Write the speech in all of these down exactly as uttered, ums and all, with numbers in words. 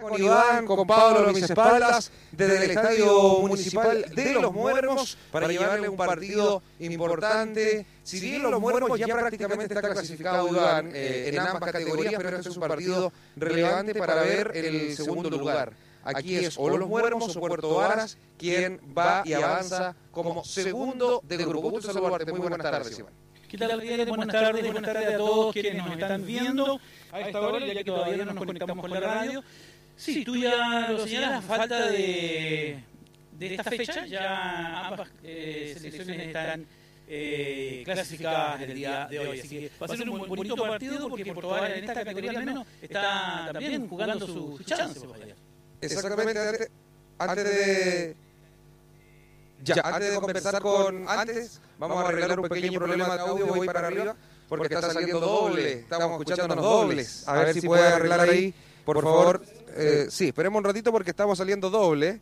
con Iván, con Pablo a mis espaldas, desde el Estadio Municipal de Los Muermos, para llevarle un partido importante. Si bien Los Muermos ya prácticamente está clasificado, Iván, eh, en ambas categorías, pero este es un partido relevante para ver el segundo lugar. Aquí es o Los Muermos o Puerto Varas quien va y avanza como segundo del grupo. Gusto saludarte, muy buenas tardes, Iván. ¿Qué tal, Ariel? Buenas tardes, buenas tardes a todos quienes nos están viendo a esta hora, ya que todavía no nos conectamos con la radio. Sí, tú ya lo señalas, a falta de, de esta fecha, ya ambas eh, selecciones están eh, clasificadas el día de hoy. Así que va a ser un bonito partido porque Puerto Varas en esta categoría al menos está también jugando su, su chance. Exactamente, antes, antes de... Ya, antes de conversar con... Antes, vamos a arreglar un pequeño problema de audio, voy para arriba, porque está saliendo doble, estamos escuchándonos dobles. A ver si puede arreglar ahí, por favor. Eh, sí, esperemos un ratito porque estamos saliendo doble.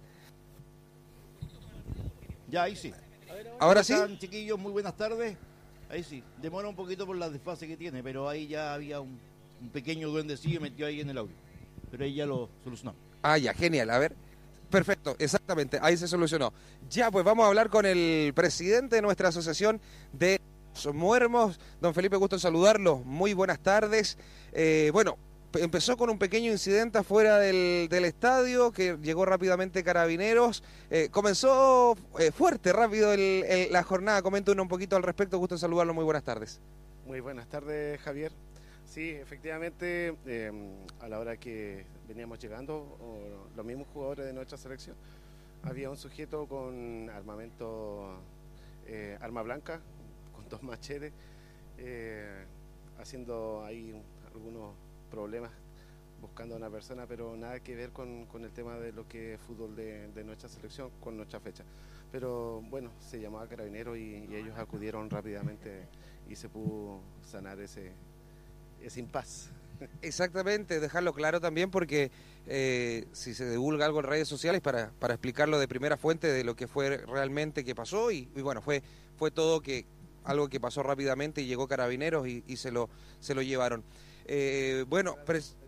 Ya, ahí sí. ¿Ahora sí? ¿Están, chiquillos? Muy buenas tardes. Ahí sí. Demora un poquito por la desfase que tiene, pero ahí ya había un, un pequeño duendecillo metido ahí en el audio. Pero ahí ya lo solucionamos. Ah, ya, genial. A ver. Perfecto, exactamente, ahí se solucionó. Ya, pues vamos a hablar con el presidente de nuestra asociación de Los Muermos, don Felipe, gusto en saludarlo, muy buenas tardes. Eh, bueno, empezó con un pequeño incidente afuera del, del estadio, que llegó rápidamente Carabineros, eh, comenzó eh, fuerte, rápido el, el, la jornada, coméntenos un poquito al respecto, gusto en saludarlo, muy buenas tardes. Muy buenas tardes, Javier. Sí, efectivamente, eh, a la hora que veníamos llegando, o los mismos jugadores de nuestra selección, había un sujeto con armamento, eh, arma blanca, con dos machetes, eh, haciendo ahí algunos problemas, buscando a una persona, pero nada que ver con, con el tema de lo que es fútbol de, de nuestra selección, con nuestra fecha. Pero bueno, se llamaba Carabineros y, y ellos acudieron rápidamente y se pudo sanar ese... es impas. Exactamente, dejarlo claro también porque eh, si se divulga algo en redes sociales para, para explicarlo de primera fuente de lo que fue realmente que pasó y, y bueno, fue fue todo que algo que pasó rápidamente y llegó Carabineros y, y se lo se lo llevaron. Eh, bueno, pres